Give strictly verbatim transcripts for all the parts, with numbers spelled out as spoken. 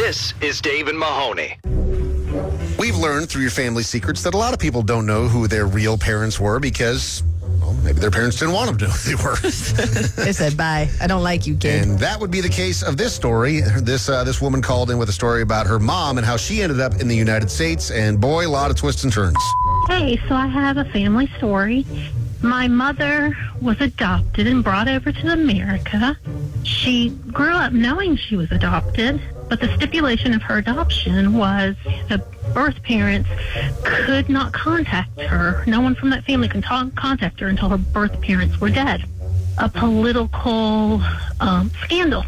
This is Dave and Mahoney. We've learned through your family secrets that a lot of people don't know who their real parents were because, well, maybe their parents didn't want them to know who they were. They said, bye. I don't like you, kid. And that would be the case of this story. This uh, this woman called in with a story about her mom and how she ended up in the United States. And boy, a lot of twists and turns. Hey, so I have a family story. My mother was adopted and brought over to America. She grew up knowing she was adopted, but the stipulation of her adoption was the birth parents could not contact her. No one from that family could ta- contact her until her birth parents were dead. A political um, scandal.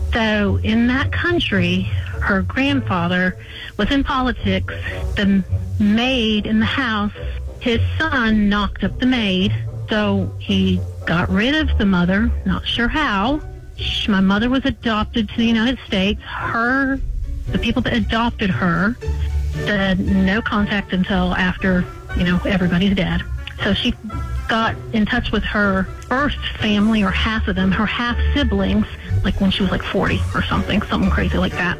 So in that country, her grandfather was in politics. The maid in the house, his son knocked up the maid, so he got rid of the mother, not sure how. My mother was adopted to the United States. Her, the people that adopted her, said no contact until after, you know, everybody's dead. So she got in touch with her first family, or half of them, her half siblings, like when she was like forty or something, something crazy like that.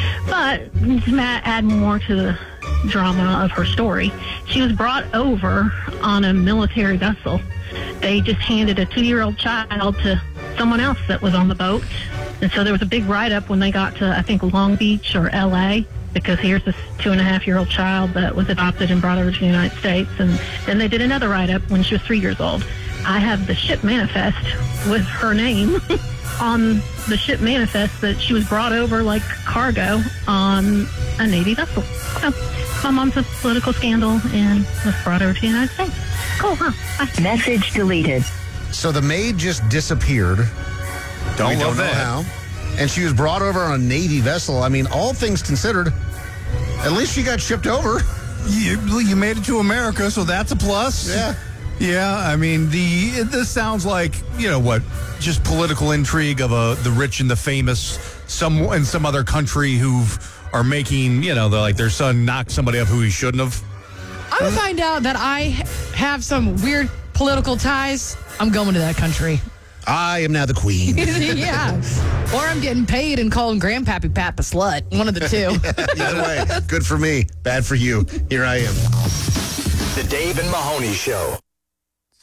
But to add more to the drama of her story, she was brought over on a military vessel. They just handed a two-year-old child to someone else that was on the boat. And so there was a big write-up when they got to, I think, Long Beach or L A, because here's this two-and-a-half-year-old child that was adopted and brought over to the United States. And then they did another write-up when she was three years old. I have the ship manifest with her name on the ship manifest that she was brought over like cargo on a Navy vessel. So my mom's a political scandal and was brought over to the United States. Cool, huh? Bye. Message deleted. So the maid just disappeared. Don't we love don't know that. how. And she was brought over on a Navy vessel. I mean, all things considered, at least she got shipped over. You, you made it to America, so that's a plus. Yeah. Yeah, I mean, the it, this sounds like, you know what, just political intrigue of a, the rich and the famous some in some other country who are making, you know, the, like their son knock somebody up who he shouldn't have. I'm going to find out that I have some weird political ties. I'm going to that country. I am now the queen. Yeah. Or I'm getting paid and calling Grandpappy Pap a slut. One of the two. Either way, good for me, bad for you. Here I am. The Dave and Mahoney Show.